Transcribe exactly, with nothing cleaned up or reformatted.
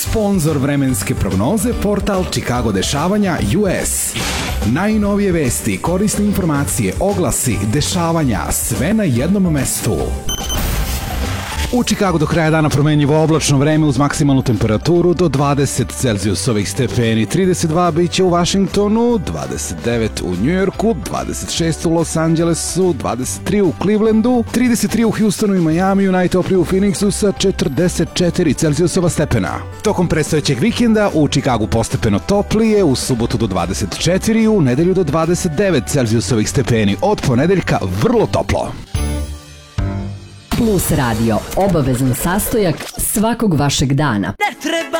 Sponzor vremenske prognoze portal Chicago dešavanja U S. Najnovije vesti, korisne informacije, oglasi, dešavanja, sve na jednom mestu. U Chicagu do kraja dana promenljivo oblačno vreme uz maksimalnu temperaturu do dvadeset Celzijusovih stepeni, trideset dva biće u Vašingtonu, dvadeset devet u Njujorku, dvadeset šest u Los Angelesu, dvadeset tri u Clevelandu, trideset tri u Houstonu i Majamiju, najtoplije u Phoenixu sa četrdeset četiri Celzijusova stepena. Tokom predstojećeg vikenda u Chicagu postepeno toplije, u subotu do dvadeset četiri, u nedelju do dvadeset devet Celzijusovih stepeni, od ponedeljka vrlo toplo. Plus radio, obavezan sastojak svakog vašeg dana. Ne treba